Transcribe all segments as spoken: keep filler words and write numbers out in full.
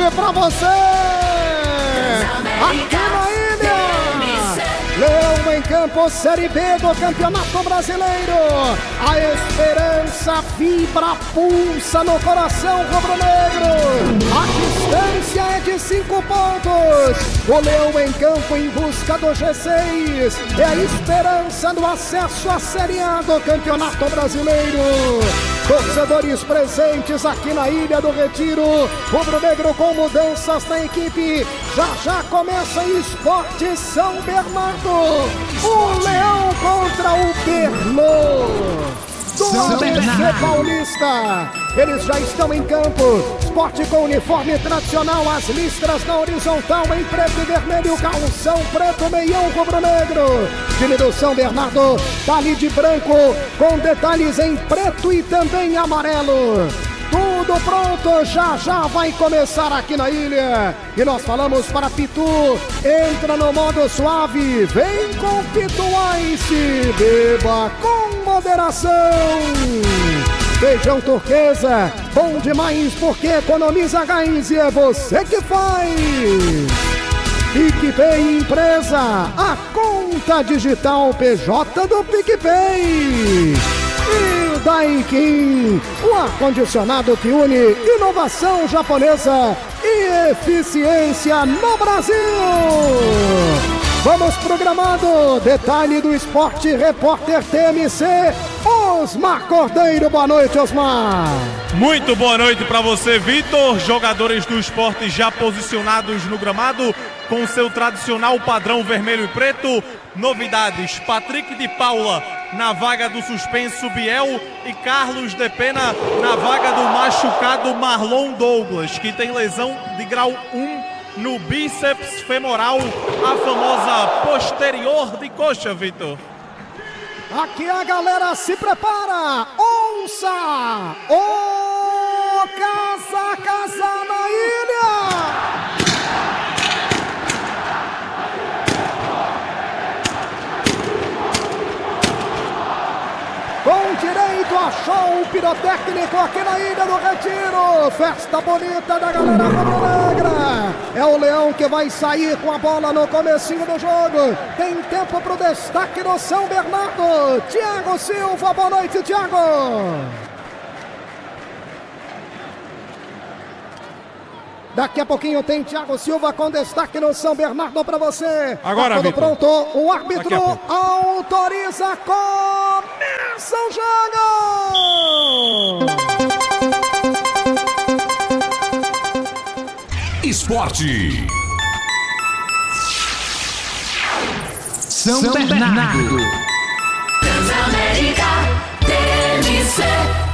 pra você! Aqui na ilha! Leão em Campo, Série B do Campeonato Brasileiro. A esperança vibra, pulsa no coração rubro-negro. A distância é de cinco pontos. O Leão em Campo em busca do G seis. É a esperança do acesso à Série A do Campeonato Brasileiro. Torcedores presentes aqui na Ilha do Retiro. Rubro-negro com mudanças na equipe. Já já começa o Esporte São Bernardo. O Leão contra o Berlô. Do A B C Paulista. Eles já estão em campo. Esporte com uniforme tradicional, as listras na horizontal em preto e vermelho, calção preto, meião rubro-negro. Time do São Bernardo tá ali de branco, com detalhes em preto e também amarelo. Tudo pronto, já já vai começar aqui na ilha. E nós falamos para Pitu, entra no modo suave, vem com Pitu Ice, beba com moderação. Feijão turquesa, bom demais porque economiza gás e é você que faz. PicPay Empresa, a conta digital P J do PicPay. E Daikin, o ar-condicionado que une inovação japonesa e eficiência no Brasil. Vamos pro gramado, detalhe do esporte, repórter T M C, Osmar Cordeiro. Boa noite, Osmar. Muito boa noite para você, Vitor. Jogadores do esporte já posicionados no gramado, com seu tradicional padrão vermelho e preto. Novidades, Patrick de Paula na vaga do suspenso Biel e Carlos de Pena na vaga do machucado Marlon Douglas, que tem lesão de grau um no bíceps femoral, a famosa posterior de coxa, Vitor. Aqui a galera se prepara, ouça, ô Casa Casa na ilha! Com direito a show pirotécnico aqui na Ilha do Retiro. Festa bonita da galera rubro-negra. É o Leão que vai sair com a bola no comecinho do jogo. Tem tempo para o destaque do São Bernardo. Thiago Silva, boa noite, Thiago. Daqui a pouquinho tem Thiago Silva com destaque no São Bernardo para você. Agora, tá tudo Vitor. pronto. O árbitro autoriza. Começa o jogo. Esporte. São, São Bernardo. Bernardo. Transamérica T M C.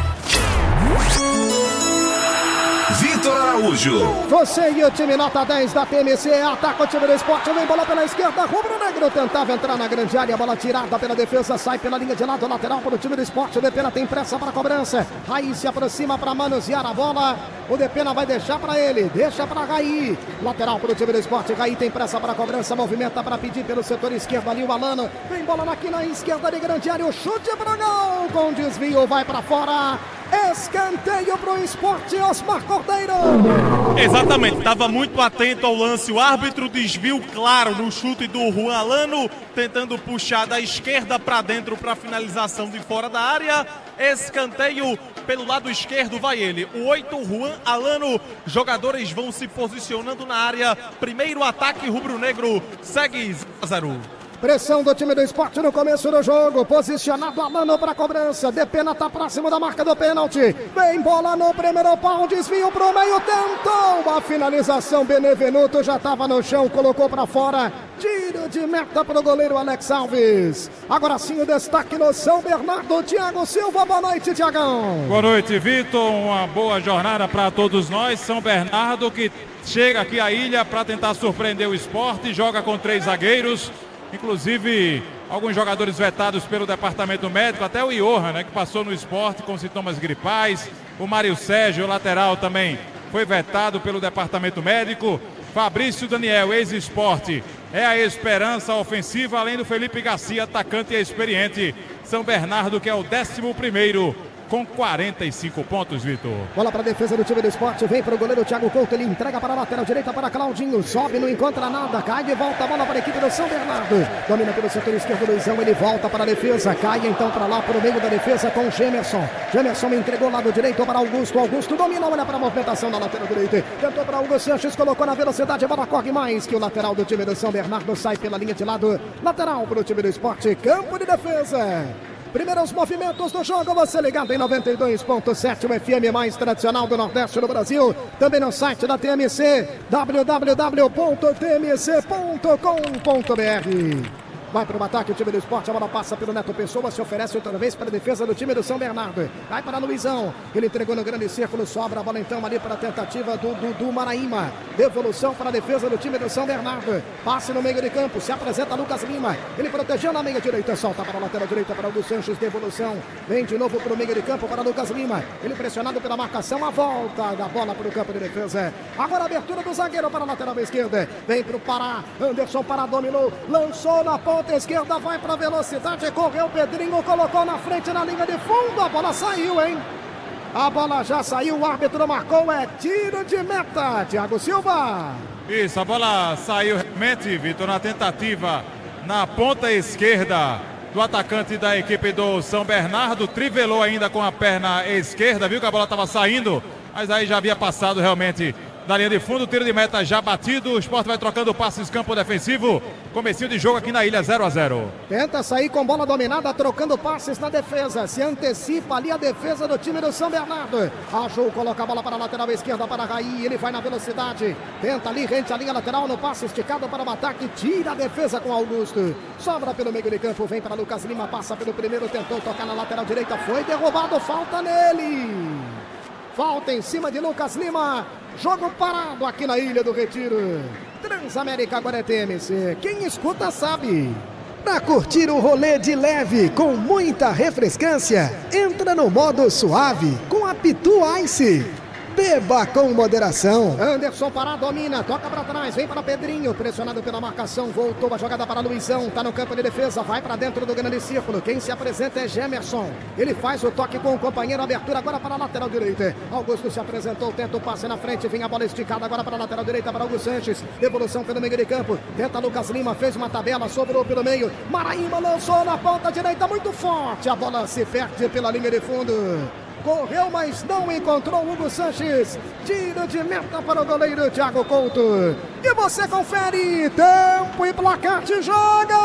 Vitor Araújo. Você e o time nota dez da T M C. Ataca o time do esporte. Vem bola pela esquerda. Rubro-negro tentava entrar na grande área. Bola tirada pela defesa. Sai pela linha de lado lateral para o time do esporte. O Depena tem pressa para a cobrança. Raí se aproxima para manusear a bola. O Depena vai deixar para ele. Deixa para Raí. Lateral para o time do esporte. Raí tem pressa para a cobrança. Movimenta para pedir pelo setor esquerdo ali o Alano. Vem bola aqui na esquerda de grande área. O chute para gol. Com desvio vai para fora. Escanteio para o esporte, Osmar Cordeiro. Exatamente, estava muito atento ao lance. O árbitro desviou claro no chute do Juan Alano, tentando puxar da esquerda para dentro para finalização de fora da área. Escanteio pelo lado esquerdo, vai ele, o oito, Juan Alano. Jogadores vão se posicionando na área. Primeiro ataque rubro-negro, segue zero. Pressão do time do esporte no começo do jogo. Posicionado Alano para a cobrança. Depena está próximo da marca do pênalti. Vem bola no primeiro pau. Desvio para o meio. Tentou a finalização. Benevenuto já estava no chão. Colocou para fora. Tiro de meta para o goleiro Alex Alves. Agora sim o destaque no São Bernardo. Thiago Silva. Boa noite, Thiagão. Boa noite, Vitor. Uma boa jornada para todos nós. São Bernardo que chega aqui à ilha para tentar surpreender o esporte. Joga com três zagueiros. Inclusive, alguns jogadores vetados pelo departamento médico, até o Johan, né, que passou no esporte com sintomas gripais. O Mário Sérgio, o lateral, também foi vetado pelo departamento médico. Fabrício Daniel, ex-esporte, é a esperança ofensiva, além do Felipe Garcia, atacante e experiente. São Bernardo, que é o décimo primeiro com quarenta e cinco pontos, Vitor. Bola para a defesa do time do Sport, vem para o goleiro Thiago Couto, ele entrega para a lateral direita para Claudinho, sobe, não encontra nada, cai de volta, a bola para a equipe do São Bernardo, domina pelo setor esquerdo do Luizão, ele volta para a defesa, cai então para lá, para o meio da defesa com Gemerson, Gemerson entregou o lado direito para Augusto, Augusto domina, olha para a movimentação da lateral direita, tentou para Hugo Sanches, colocou na velocidade, a bola corre mais que o lateral do time do São Bernardo, sai pela linha de lado, lateral para o time do Sport, campo de defesa. Primeiros movimentos do jogo, você ligado em noventa e dois ponto sete, o F M mais tradicional do Nordeste do Brasil. Também no site da T M C, w w w ponto t m c ponto com ponto b r. Vai para o ataque o time do Sport, a bola passa pelo Neto Pessoa, se oferece outra vez para a defesa do time do São Bernardo. Vai para Luizão, ele entregou no grande círculo, sobra a bola então ali para a tentativa do, do, do Maraíma. Devolução para a defesa do time do São Bernardo. Passe no meio de campo, se apresenta Lucas Lima. Ele protegeu na meia direita, solta para a lateral direita para Hugo Sanches, devolução. Vem de novo para o meio de campo para Lucas Lima. Ele pressionado pela marcação, a volta da bola para o campo de defesa. Agora a abertura do zagueiro para a lateral esquerda. Vem para o Pará, Anderson Pará dominou, lançou na ponta. Ponta esquerda, vai para velocidade, correu o Pedrinho, colocou na frente na linha de fundo, a bola saiu, hein? A bola já saiu, o árbitro marcou, é tiro de meta, Thiago Silva. Isso, a bola saiu realmente, Vitor, na tentativa na ponta esquerda do atacante da equipe do São Bernardo, trivelou ainda com a perna esquerda, viu que a bola estava saindo, mas aí já havia passado realmente da linha de fundo, tiro de meta já batido, o Sport vai trocando passes campo defensivo, comecinho de jogo aqui na ilha, zero a zero. Tenta sair com bola dominada, trocando passes na defesa, se antecipa ali a defesa do time do São Bernardo. Achou, coloca a bola para a lateral esquerda para Raí, ele vai na velocidade, tenta ali, rente a linha lateral no passe esticado para o ataque, tira a defesa com Augusto, sobra pelo meio de campo, vem para Lucas Lima, passa pelo primeiro, tentou tocar na lateral direita, foi derrubado, falta nele. Falta em cima de Lucas Lima. Jogo parado aqui na Ilha do Retiro. Transamérica agora é T M C. Quem escuta sabe. Para curtir o rolê de leve com muita refrescância, entra no modo suave com a Pitu Ice. Beba com moderação. Anderson Pará domina, toca para trás, vem para Pedrinho, pressionado pela marcação, voltou a jogada para Luizão, tá no campo de defesa, vai para dentro do grande círculo, quem se apresenta é Gemerson, ele faz o toque com o companheiro, abertura agora para a lateral direita, Augusto se apresentou, tenta o passe na frente, vem a bola esticada agora para a lateral direita para Hugo Sanches, devolução pelo meio de campo, tenta Lucas Lima, fez uma tabela, sobrou pelo meio, Maraíma lançou na ponta direita, muito forte, a bola se perde pela linha de fundo. Correu, mas não encontrou Hugo Sanches. Tiro de meta para o goleiro Thiago Couto. E você confere tempo e placar de jogo.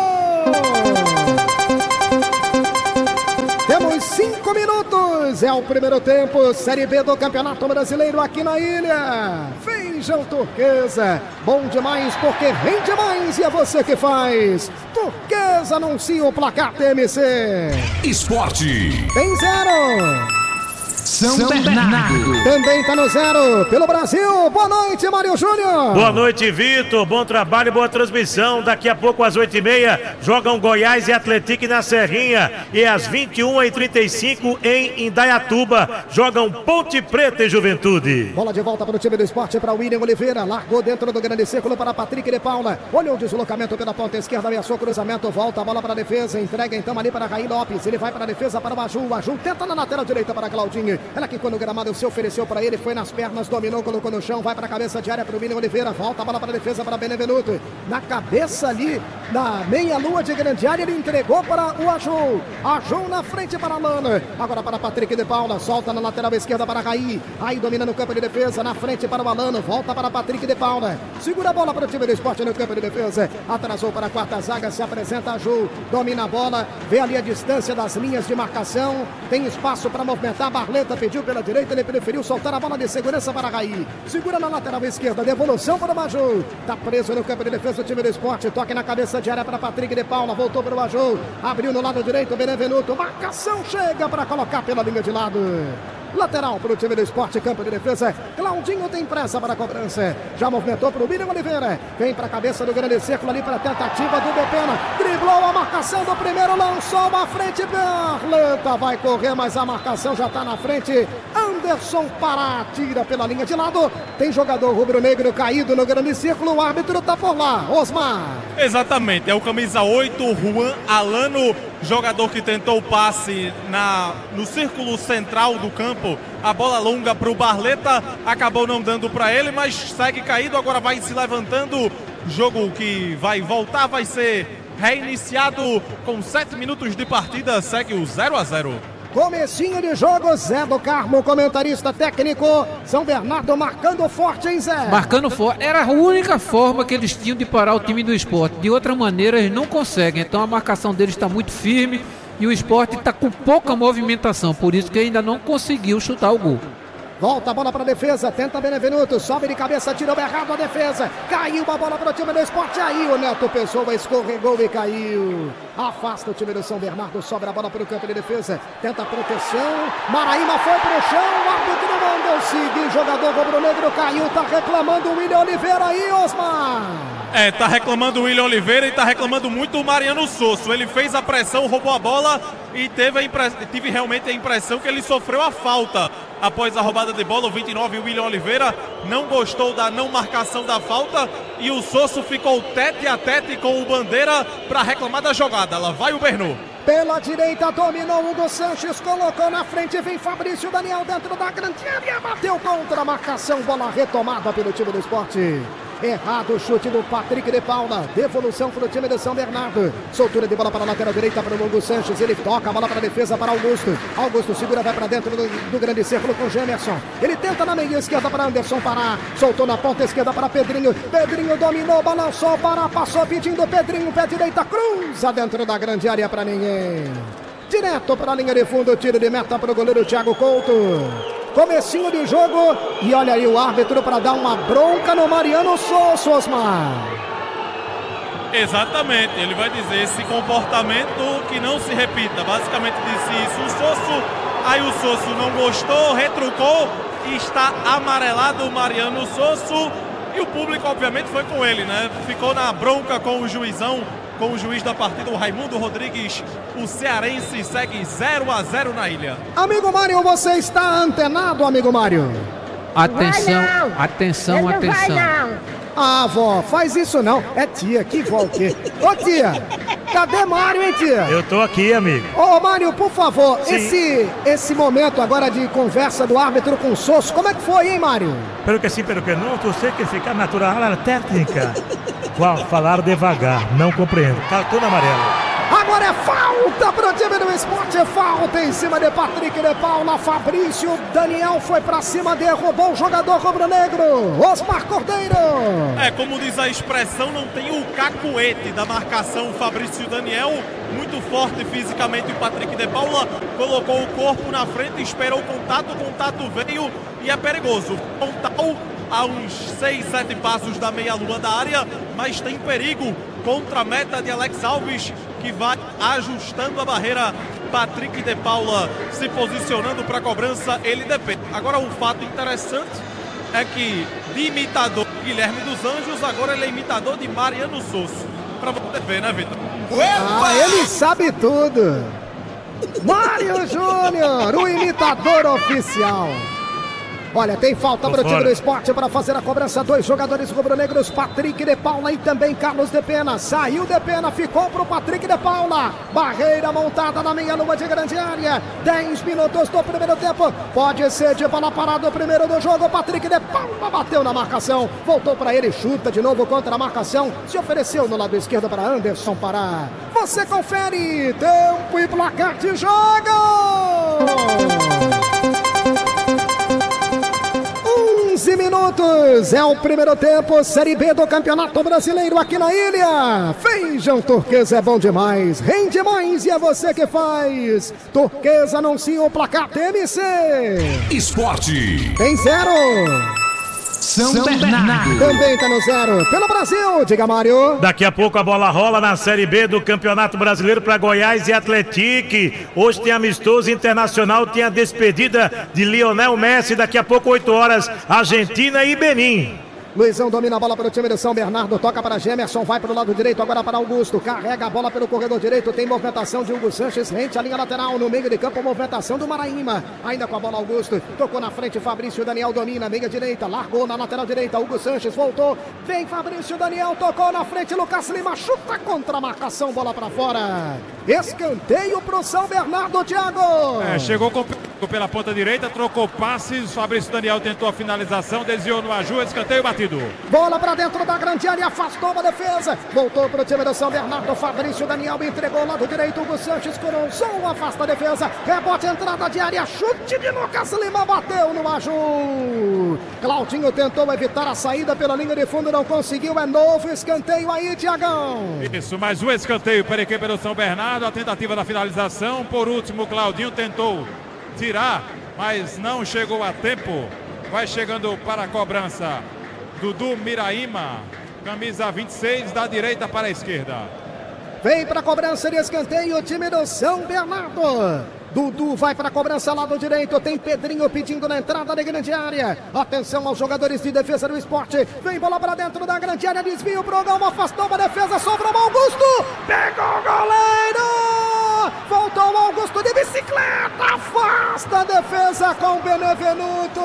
Temos cinco minutos. É o primeiro tempo. Série B do Campeonato Brasileiro aqui na ilha. Feijão Turquesa. Bom demais porque rende mais e é você que faz. Turquesa anuncia o placar T M C. Esporte. Tem zero. São, São Bernardo. Bernardo. Também tá no zero pelo Brasil. Boa noite, Mário Júnior. Boa noite, Vitor. Bom trabalho, boa transmissão. Daqui a pouco, às oito e meia, jogam Goiás e Atlético na Serrinha. E às vinte e uma e trinta e cinco, em Indaiatuba, jogam Ponte Preta e Juventude. Bola de volta para o time do Esporte, para William Oliveira. Largou dentro do grande círculo para Patrick de Paula. Olhou o deslocamento pela ponta esquerda, ameaçou cruzamento, volta a bola para a defesa. Entrega então ali para Raí Lopes. Ele vai para a defesa para o Aju. O Aju tenta na lateral direita para Claudinho. Ela que quando o gramado se ofereceu para ele, foi nas pernas, dominou, colocou no chão, vai para a cabeça de área para o William Oliveira, volta a bola para a defesa para Benevenuto, na cabeça ali, na meia lua de grande área, ele entregou para o Aju, Aju na frente para Lana, agora para Patrick de Paula, solta na lateral esquerda para Raí, Raí domina no campo de defesa, na frente para o Alano, volta para Patrick de Paula, segura a bola para o time do Esporte no campo de defesa, atrasou para a quarta zaga, se apresenta Aju, domina a bola, vê ali a distância das linhas de marcação, tem espaço para movimentar, Barleta pediu pela direita, ele preferiu soltar a bola de segurança para Raí, segura na lateral esquerda, devolução para o Maju, tá preso no campo de defesa do time do Esporte, toque na cabeça de área para Patrick de Paula, voltou para o Maju, abriu no lado direito, Benevenuto, marcação chega para colocar pela linha de lado. Lateral para o time do Esporte, campo de defesa. Claudinho tem pressa para a cobrança. Já movimentou para o William Oliveira. Vem para a cabeça do grande círculo ali para a tentativa do Depena. Driblou a marcação do primeiro, lançou uma frente. Barleta vai correr, mas a marcação já está na frente. Anderson Pará tira pela linha de lado. Tem jogador rubro-negro caído no grande círculo. O árbitro está por lá. Osmar. Exatamente, é o camisa oito, Juan Alano. jogador que tentou o passe na, no círculo central do campo, a bola longa para o Barleta, acabou não dando para ele, mas segue caído, agora vai se levantando. Jogo que vai voltar, vai ser reiniciado com sete minutos de partida, segue o zero a zero. Comecinho de jogo, Zé do Carmo, comentarista técnico. São Bernardo marcando forte, hein, Zé? Marcando forte. Era a única forma que eles tinham de parar o time do Sport. De outra maneira, eles não conseguem. Então a marcação deles está muito firme e o Sport está com pouca movimentação. Por isso que ainda não conseguiu chutar o gol. Volta a bola para a defesa, tenta Benevenuto, sobe de cabeça, tirou errado a defesa, caiu a bola para o time do Sport, aí o Neto Pessoa escorregou e caiu, afasta o time do São Bernardo, sobra a bola para o campo de defesa, tenta a proteção, Maraíma foi para o chão, o árbitro mandou seguir, jogador rubro-negro caiu, tá reclamando o William Oliveira aí, Osmar. É, tá reclamando o William Oliveira e tá reclamando muito o Mariano Sosso. Ele fez a pressão, roubou a bola e teve, a impre... tive realmente a impressão que ele sofreu a falta após a roubada de bola. O vinte e nove, o William Oliveira, não gostou da não marcação da falta e o Sosso ficou tete a tete com o Bandeira para reclamar da jogada. Lá vai o Bernô. Pela direita dominou Hugo Sanches, colocou na frente, vem Fabrício Daniel dentro da grande área, bateu contra a marcação, bola retomada pelo time do Sport. Errado o chute do Patrick de Paula. Devolução para o time de São Bernardo. Soltura de bola para a lateral direita para o Hugo Sanches. Ele toca a bola para a defesa para Augusto. Augusto segura, vai para dentro do, do grande círculo com Gemerson. Ele tenta na meia esquerda para Anderson parar. Soltou na ponta esquerda para Pedrinho. Pedrinho dominou, balançou, para, passou pedindo Pedrinho. Pé direita, cruza dentro da grande área para ninguém. Direto para a linha de fundo. Tiro de meta para o goleiro Thiago Couto. Comecinho de jogo e olha aí o árbitro para dar uma bronca no Mariano Sosso, Osmar. Exatamente, ele vai dizer esse comportamento que não se repita. Basicamente disse isso o Sosso, aí o Sosso não gostou, retrucou e está amarelado o Mariano Sosso. E o público obviamente foi com ele, né? Ficou na bronca com o juizão, com o juiz da partida, o Raimundo Rodrigues. O cearense segue zero a zero na ilha. Amigo Mário, você está antenado, amigo Mário? Atenção, atenção, Ele atenção. Não vai, não. Ah, vó, faz isso não. É tia, que vó o quê? Ô tia, cadê Mário, hein, tia? Eu tô aqui, amigo. Ô, Mário, por favor, Sim. esse, esse momento agora de conversa do árbitro com o Sosso, como é que foi, hein, Mário? Pelo que sim, pelo que não, tu sei que fica natural a técnica. Qual? Falar devagar, não compreendo. Cartão amarelo. Agora é falta para o time do Sport, é falta em cima de Patrick de Paula. Fabrício Daniel foi para cima, derrubou o jogador rubro-negro, Osmar Cordeiro. É, como diz a expressão, não tem o cacuete da marcação. Fabrício Daniel, muito forte fisicamente, o Patrick de Paula colocou o corpo na frente, esperou o contato, o contato veio e é perigoso. Pontal a uns seis, sete passos da meia-lua da área, mas tem perigo contra a meta de Alex Alves, que vai ajustando a barreira. Patrick de Paula se posicionando para a cobrança, ele depende. Agora, um fato interessante é que de imitador Guilherme dos Anjos, agora ele é imitador de Mariano Sosso. Para você ver, né, Vitor? Ah, ele sabe tudo. Mário Júnior, o imitador oficial. Olha, tem falta para o time do Sport para fazer a cobrança. Dois jogadores rubro-negros, Patrick de Paula e também Carlos de Pena. Saiu de Pena, ficou para o Patrick de Paula. Barreira montada na meia-lua de grande área. Dez minutos do primeiro tempo. Pode ser de bola parada o primeiro do jogo. Patrick de Paula bateu na marcação. Voltou para ele, chuta de novo contra a marcação. Se ofereceu no lado esquerdo para Anderson parar. Você confere. Tempo e placar de jogo. quinze minutos, é o primeiro tempo, Série B do Campeonato Brasileiro aqui na ilha. Feijão Turquesa é bom demais, rende mais e é você que faz. Turquesa anuncia o placar T M C. Esporte. Tem zero. São, São Bernardo. Também tá no zero. Pelo Brasil, diga Mário. Daqui a pouco a bola rola na Série B do Campeonato Brasileiro para Goiás e Atlético. Hoje tem amistoso internacional, tem a despedida de Lionel Messi. Daqui a pouco, oito horas, Argentina e Benin. Luizão domina a bola para o time do São Bernardo, toca para Gemerson, vai para o lado direito, agora para Augusto, carrega a bola pelo corredor direito, tem movimentação de Hugo Sanches, rente à linha lateral, no meio de campo, movimentação do Maraíma, ainda com a bola Augusto, tocou na frente, Fabrício Daniel domina, meia direita, largou na lateral direita, Hugo Sanches voltou, vem Fabrício Daniel, tocou na frente, Lucas Lima, chuta contra a marcação, bola para fora, escanteio para o São Bernardo, Thiago. É, chegou com pela ponta direita, trocou passes, Fabrício Daniel tentou a finalização, desviou no Aju, escanteio batido. Bola para dentro da grande área, afastou a defesa, voltou para o time do São Bernardo, Fabrício Daniel entregou o lado direito, Hugo Sanches Coronzão, afasta a defesa, rebote, entrada de área, chute de Lucas Lima, bateu no Aju. Claudinho tentou evitar a saída pela linha de fundo, não conseguiu, é novo escanteio aí, Tiagão. Isso, mais um escanteio para a equipe do São Bernardo, a tentativa da finalização, por último, Claudinho tentou tirar, mas não chegou a tempo. Vai chegando para a cobrança Dudu Miraíma, camisa vinte e seis, da direita para a esquerda. Vem para a cobrança de escanteio o time do São Bernardo. Dudu vai para a cobrança lado direito, tem Pedrinho pedindo na entrada da grande área. Atenção aos jogadores de defesa do Esporte. Vem bola para dentro da grande área, desvio pro gol, afastou a defesa, sobrou o Augusto. Pegou o goleiro! Voltou o Augusto de bicicleta, afasta a defesa com o Benevenuto.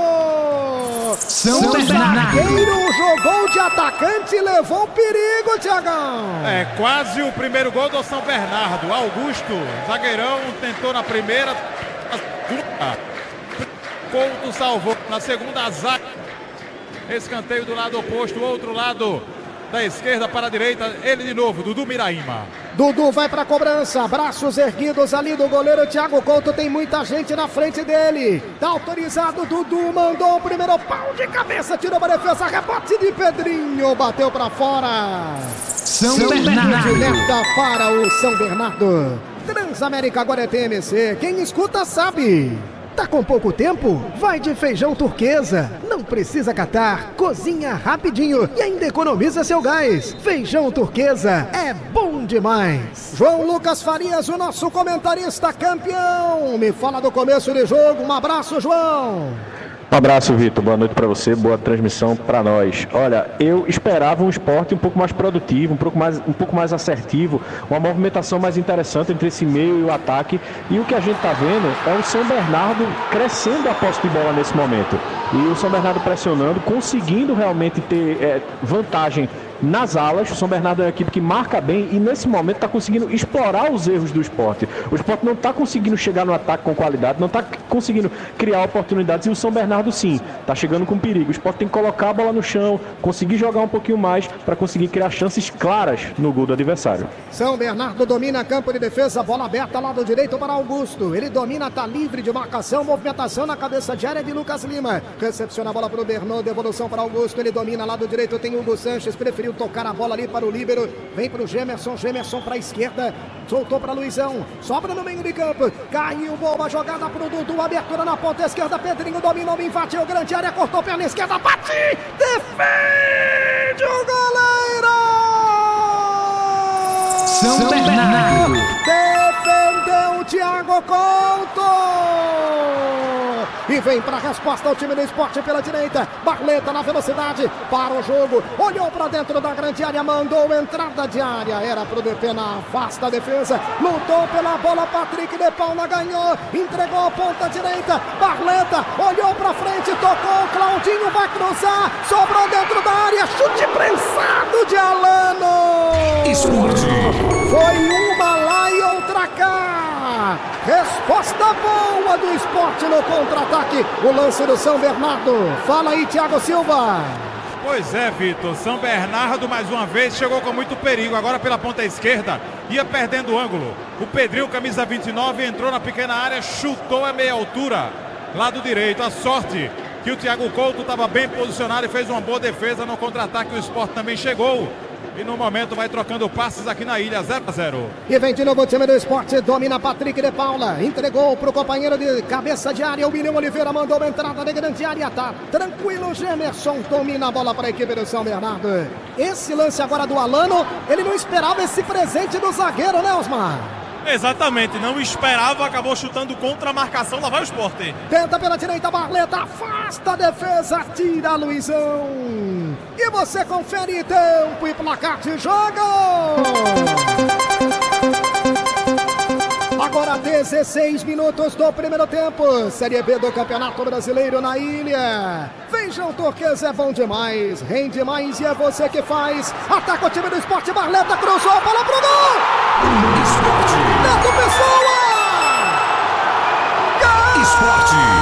São o Bernardo zagueiro jogou de atacante e levou perigo, Tiagão. É quase o primeiro gol do São Bernardo. Augusto, zagueirão, tentou na primeira, na segunda, Couto salvou na segunda, zaga. Escanteio do lado oposto, outro lado da esquerda para a direita, ele de novo, Dudu Miraíma. Dudu vai para a cobrança, braços erguidos ali do goleiro Thiago Couto, tem muita gente na frente dele, tá autorizado, Dudu mandou o primeiro pau de cabeça, tirou para a defesa, rebote de Pedrinho, bateu para fora. São Bernardo Direta para o São Bernardo. Transamérica agora é T M C, quem escuta sabe. Tá com pouco tempo? Vai de feijão turquesa. Não precisa catar, cozinha rapidinho e ainda economiza seu gás. Feijão turquesa é bom demais. João Lucas Farias, o nosso comentarista campeão. Me fala do começo de jogo. Um abraço, João. Um abraço, Vitor. Boa noite para você. Boa transmissão para nós. Olha, eu esperava um esporte um pouco mais produtivo, um pouco mais, um pouco mais assertivo, uma movimentação mais interessante entre esse meio e o ataque. E o que a gente está vendo é o São Bernardo crescendo a posse de bola nesse momento. E o São Bernardo pressionando, conseguindo realmente ter é, vantagem nas alas. O São Bernardo é uma equipe que marca bem e nesse momento está conseguindo explorar os erros do esporte. O esporte não está conseguindo chegar no ataque com qualidade, não está conseguindo criar oportunidades, e o São Bernardo sim, está chegando com perigo. O esporte tem que colocar a bola no chão, conseguir jogar um pouquinho mais para conseguir criar chances claras no gol do adversário. São Bernardo domina campo de defesa, bola aberta lado direito para Augusto, ele domina, está livre de marcação, movimentação na cabeça de área de Lucas Lima, recepciona a bola para o Bernardo, devolução para Augusto, ele domina lado direito, tem Hugo Sanches, preferiu tocar a bola ali para o líbero, vem para o Gemerson, Gemerson para a esquerda, soltou para Luizão, sobra no meio de campo, caiu, boa jogada para o Dudu, abertura na ponta esquerda, Pedrinho dominou, invadiu grande área, cortou perna esquerda, bate, defende o goleiro! São Bernardo defendeu o Thiago Couto! E vem para a resposta o time do Esporte pela direita. Barleta na velocidade para o jogo. Olhou para dentro da grande área, mandou entrada de área. Era para o D P na afasta a defesa. Lutou pela bola, Patrick de Paula ganhou. Entregou a ponta direita. Barleta olhou para frente, tocou. Claudinho vai cruzar. Sobrou dentro da área. Chute prensado de Alano. Esporte. Foi uma lá e outra cá. Resposta boa do Esporte no contra-ataque. O lance do São Bernardo. Fala aí, Thiago Silva. Pois é, Vitor. São Bernardo mais uma vez chegou com muito perigo. Agora pela ponta esquerda, ia perdendo o ângulo. O Pedrinho, camisa vinte e nove, entrou na pequena área, chutou a meia altura. Lado direito. A sorte que o Thiago Couto estava bem posicionado e fez uma boa defesa no contra-ataque. O Sport também chegou. E no momento vai trocando passes aqui na ilha, zero a zero. E vem de novo o time do Esporte, domina Patrick de Paula, entregou pro companheiro de cabeça de área, o William Oliveira mandou uma entrada de grande área, tá tranquilo, Gemerson domina a bola para a equipe do São Bernardo. Esse lance agora do Alano, ele não esperava esse presente do zagueiro, né, Osmar? Exatamente, não esperava, acabou chutando contra a marcação, lá vai o Sport. Tenta pela direita, Barleta, afasta a defesa, tira Luizão. E você confere tempo e placar de jogo. Agora dezesseis minutos do primeiro tempo. Série B do Campeonato Brasileiro na ilha. Feijão Turquesa é bom demais, rende mais e é você que faz. Ataca o time do Sport, Barleta cruzou a bola pro gol. Esporte. Neto Pessoa. Gol! Esporte.